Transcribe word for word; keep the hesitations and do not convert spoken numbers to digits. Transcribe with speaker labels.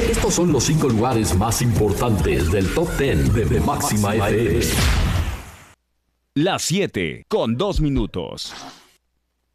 Speaker 1: Estos son los cinco lugares más importantes del Top diez de, de Máxima F M.
Speaker 2: Las siete con dos minutos.